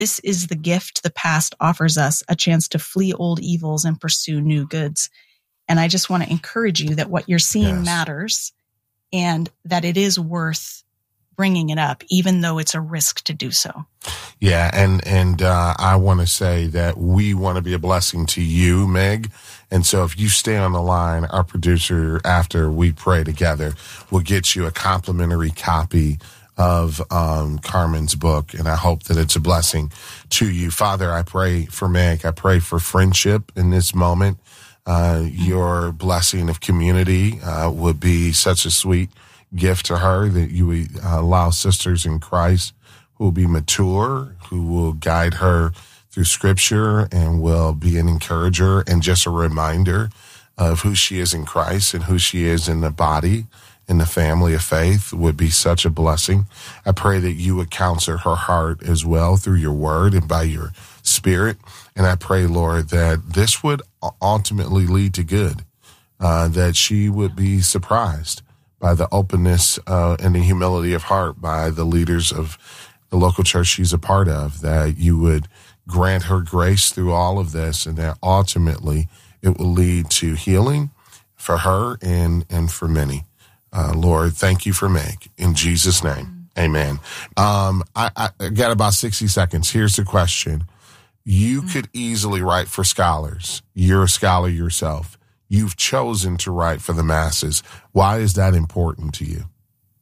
This is the gift the past offers us, a chance to flee old evils and pursue new goods. And I just want to encourage you that what you're seeing matters and that it is worth bringing it up, even though it's a risk to do so. Yeah. And I want to say that we want to be a blessing to you, Meg. And so if you stay on the line, our producer, after we pray together, will get you a complimentary copy of Carmen's book. And I hope that it's a blessing to you. Father, I pray for Meg. I pray for friendship in this moment. Your blessing of community would be such a sweet gift to her, that you would allow sisters in Christ who will be mature, who will guide her through Scripture and will be an encourager and just a reminder of who she is in Christ and who she is in the body, in the family of faith, would be such a blessing. I pray that you would counsel her heart as well through your word and by your Spirit. And I pray, Lord, that this would ultimately lead to good, that she would be surprised by the openness and the humility of heart by the leaders of the local church she's a part of, that you would grant her grace through all of this, and that ultimately it will lead to healing for her and for many. Lord, thank you for Meg. In Jesus' name, amen. I got about 60 seconds. Here's the question. You could easily write for scholars. You're a scholar yourself. You've chosen to write for the masses. Why is that important to you?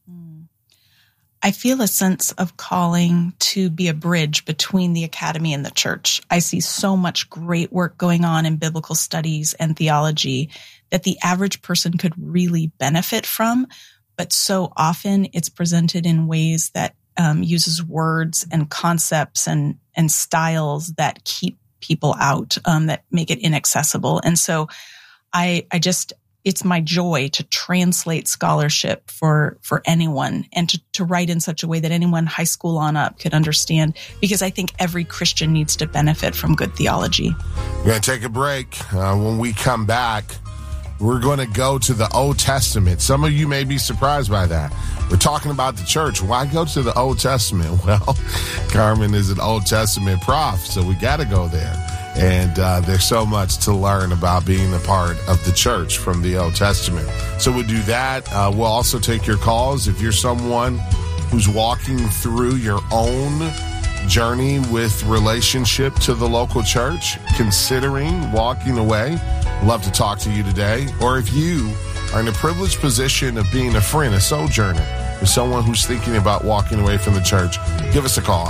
I feel a sense of calling to be a bridge between the academy and the church. I see so much great work going on in biblical studies and theology that the average person could really benefit from, but so often it's presented in ways that uses words and concepts and styles that keep people out, that make it inaccessible. And so it's my joy to translate scholarship for anyone and to write in such a way that anyone high school on up could understand, because I think every Christian needs to benefit from good theology. We're going to take a break. When we come back, we're going to go to the Old Testament. Some of you may be surprised by that. We're talking about the church. Why go to the Old Testament? Well, Carmen is an Old Testament prof, so we got to go there. And there's so much to learn about being a part of the church from the Old Testament. So we'll do that. We'll also take your calls. If you're someone who's walking through your own journey with relationship to the local church, considering walking away, I'd love to talk to you today. Or if you are in a privileged position of being a friend, a sojourner, or someone who's thinking about walking away from the church, give us a call.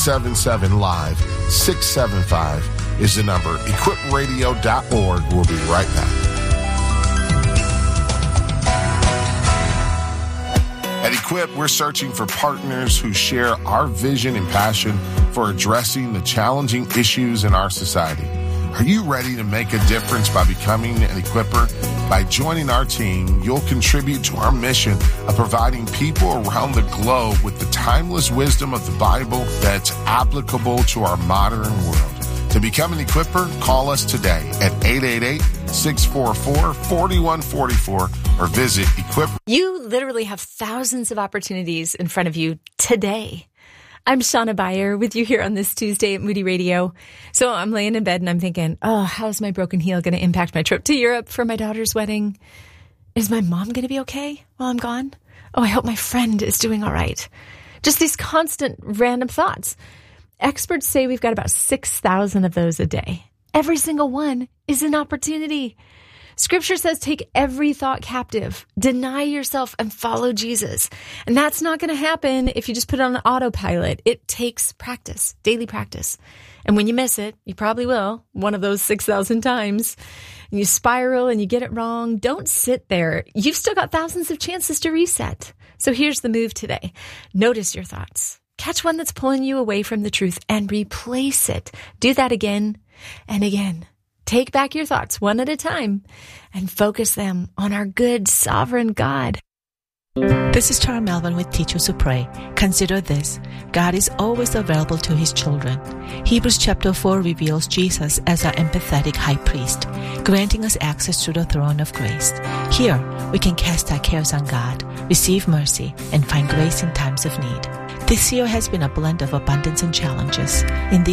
877-LIVE-675 is the number. EquipRadio.org. We'll be right back. At Equip, we're searching for partners who share our vision and passion for addressing the challenging issues in our society. Are you ready to make a difference by becoming an Equipper? By joining our team, you'll contribute to our mission of providing people around the globe with the timeless wisdom of the Bible that's applicable to our modern world. To become an Equipper, call us today at 888-644-4144 or visit Equip. You literally have thousands of opportunities in front of you today. I'm Shauna Beyer with you here on this Tuesday at Moody Radio. So I'm laying in bed and I'm thinking, how's my broken heel going to impact my trip to Europe for my daughter's wedding? Is my mom going to be okay while I'm gone? I hope my friend is doing all right. Just these constant random thoughts. Experts say we've got about 6,000 of those a day. Every single one is an opportunity. Scripture says take every thought captive, deny yourself and follow Jesus. And that's not going to happen if you just put it on autopilot. It takes practice, daily practice. And when you miss it, you probably will, one of those 6,000 times, and you spiral and you get it wrong, don't sit there. You've still got thousands of chances to reset. So here's the move today. Notice your thoughts. Catch one that's pulling you away from the truth and replace it. Do that again and again. Take back your thoughts one at a time and focus them on our good, sovereign God. This is Tara Melvin with Teachers Who Pray. Consider this. God is always available to His children. Hebrews chapter 4 reveals Jesus as our empathetic high priest, granting us access to the throne of grace. Here, we can cast our cares on God, receive mercy, and find grace in times of need. This year has been a blend of abundance and challenges. In